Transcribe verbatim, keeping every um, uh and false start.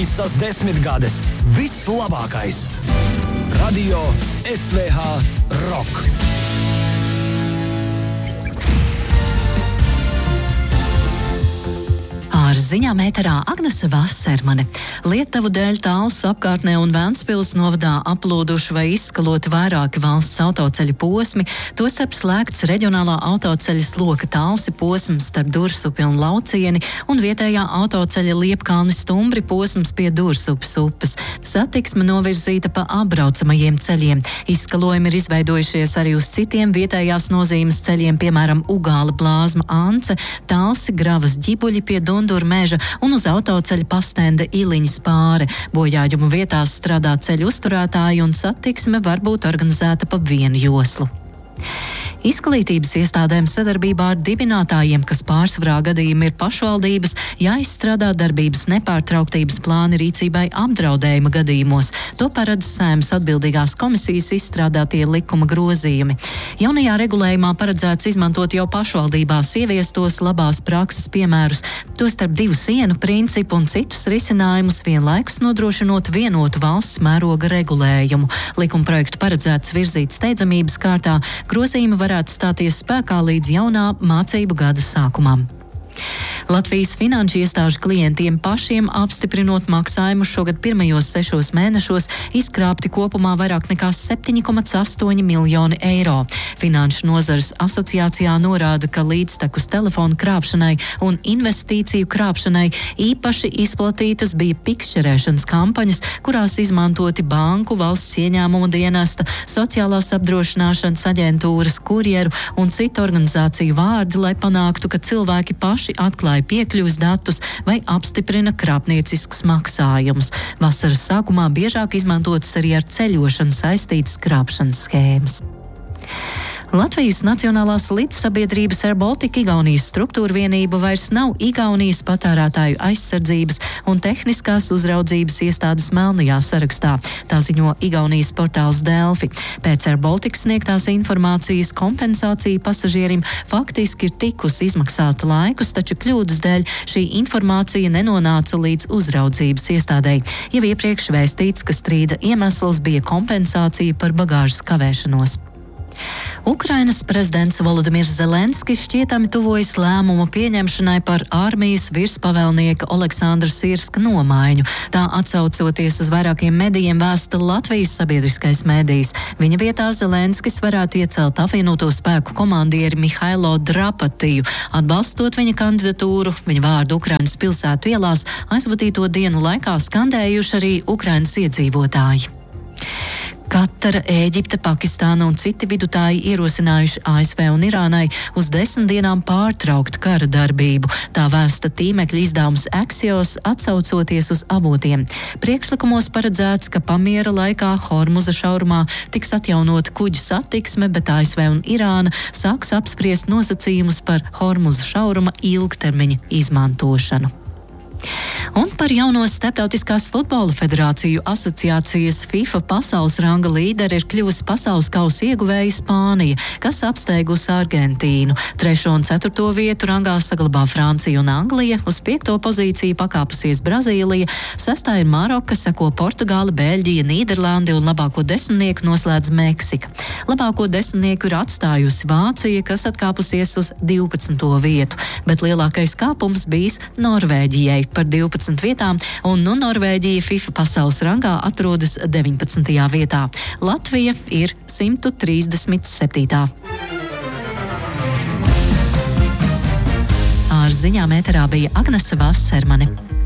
Visas desmitgades vislabākais. Radio S V H Rock. Ar ziņām ēterā Agnese Vasermane. Lietuvu dēļ Talsu apkārtnē un Ventspils novadā aplūduši vai izskaloti vairāki valsts autoceļa posmi, tostarp slēgts reģionālā autoceļa Sloka Talsi posms starp Dursupi un Laucieni un vietējā autoceļa Liepkalni Stumbri posms pie Dursupes upes. Satiksme novirzīta pa apbraucamajiem ceļiem. Izskalojumi ir izveidojušies arī uz citiem vietējās nozīmes ceļiem, piemēram, Ugāla Blāzma Ance, Talsi Gravas Ģibuļi pie Dundur meža un uz autoceļa Pastenda Iliņas pāre. Bojājumu vietās strādā ceļu uzturētāji un satiksme var būt organizēta pa vienu joslu. Izglītības iestādēm sadarbībā ar dibinātājiem, kas pārsvarā gadījumi ir pašvaldības, jāizstrādā darbības nepārtrauktības plāni rīcībai apdraudējuma gadījumos. To paredz Saeimas atbildīgās komisijas izstrādātie likuma grozījumi. Jaunajā regulējumā paredzēts izmantot jau pašvaldībās ieviestos labās prakses piemērus, tostarp divu sienu principu un citus risinājumus, vienlaikus nodrošinot vienotu valsts mēroga regulējumu. Likuma projektu paredzēts virzīt steidzamības kārtā, grozījumi varētu stāties spēkā līdz jaunā mācību gada sākumam. Latvijas finanšu iestāžu klientiem pašiem apstiprinot maksājumus šogad pirmajos sešos mēnešos izkrāpti kopumā vairāk nekā septiņi komats astoņi miljoni eiro. Finanšu nozares asociācijā norāda, ka līdztekus telefonu krāpšanai un investīciju krāpšanai īpaši izplatītas bija pikšķerēšanas kampaņas, kurās izmantoti banku, valsts ieņēmumu dienesta, sociālās apdrošināšanas aģentūras, kurjeru un citu organizāciju vārdi, lai panāktu, ka cilvēki paši atklāja piekļuves datus vai apstiprina krāpnieciskus maksājumus. Vasaras sākumā biežāk izmantotas arī ar ceļošanu saistītas krāpšanas schēmas. Latvijas Nacionālās līdzsabiedrības Air Baltica Igaunijas struktūra vienība vairs nav Igaunijas patērētāju aizsardzības un tehniskās uzraudzības iestādes melnajā sarakstā. Tā ziņo Igaunijas portāls Delfi. Pēc Air Baltica sniegtās informācijas kompensācija pasažierim faktiski ir tikusi izmaksāta laikus, taču kļūdas dēļ šī informācija nenonāca līdz uzraudzības iestādei. Jau iepriekš vēstīts, ka strīda iemesls bija kompensācija par bagāžas kavēšanos. Ukrainas prezidents Volodimirs Zelenskis šķietami tuvojas lēmumu pieņemšanai par armijas virspavēlnieka Oleksandra Sirska nomaiņu. Tā atsaucoties uz vairākiem medijiem vēsta Latvijas sabiedriskais medijs. Viņa vietā Zelenskis varētu iecelt apvienoto spēku komandieri Mihailo Drapatiju, atbalstot viņa kandidatūru. Viņa vārdu Ukrainas pilsētu ielās aizvadīto dienu laikā skandējuši arī Ukrainas iedzīvotāji. Katara, Ēģipte, Pakistāna un citi vidutāji ierosinājuši A S V un Irānai uz desmit dienām pārtraukt kara darbību. Tā vēsta tīmekļa izdevums Axios, atsaucoties uz avotiem. Priekšlikumos paredzēts, ka pamiera laikā Hormuza šaurumā tiks atjaunota kuģu satiksme, bet A S V un Irāna sāks apspriest nosacījumus par Hormuza šauruma ilgtermiņa izmantošanu. Un par jauno Starptautiskās futbola federāciju asociācijas FIFA pasaules ranga līderi ir kļuvusi pasaules kausa ieguvēja Spānija, kas apsteigusi Argentīnu. Trešo un ceturto vietu rangā saglabā Francija un Anglija, uz piekto pozīciju pakāpusies Brazīlija, sestā ir Maroka, seko Portugāla, Beļģija, Nīderlandi un labāko desmitnieku noslēdz Meksika. Labāko desmitnieku ir atstājusi Vācija, kas atkāpusies uz divpadsmito vietu, bet lielākais kāpums bijis Norvēģijai par divpadsmit vietām, un nu Norvēģija FIFA pasaules rangā atrodas deviņpadsmitajā vietā. Latvija ir simt trīsdesmit septītā. Ar ziņām ēterā bija Agnese Vasermane.